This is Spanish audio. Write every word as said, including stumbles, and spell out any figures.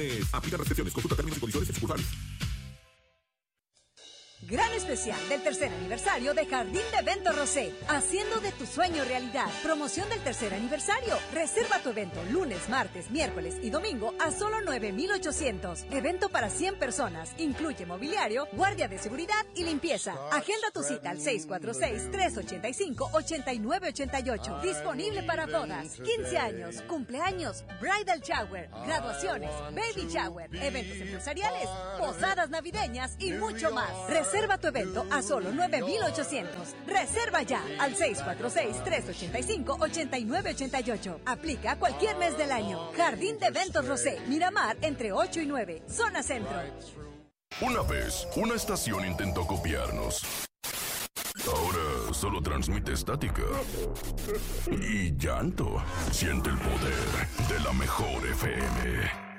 promociones. Aplica restricciones. Consulta términos y condiciones en sucursales. Gran especial del tercer aniversario de Jardín de Evento Rosé. Haciendo de tu sueño realidad. Promoción del tercer aniversario. Reserva tu evento lunes, martes, miércoles y domingo a solo nueve mil ochocientos. Evento para cien personas. Incluye mobiliario, guardia de seguridad y limpieza. Agenda tu cita al seis cuatro seis, tres ocho cinco, ocho nueve ocho ocho. Disponible para bodas, quince años, cumpleaños, bridal shower, graduaciones, baby shower, eventos empresariales, posadas navideñas y mucho más. Reserva tu evento a solo nueve mil ochocientos. Reserva ya al seis cuatro seis, tres ocho cinco, ocho nueve ocho ocho. Aplica cualquier mes del año. Jardín de Eventos Rosé, Miramar, entre ocho y nueve. Zona Centro. Una vez, una estación intentó copiarnos. Ahora solo transmite estática y llanto. Siente el poder de la mejor F M.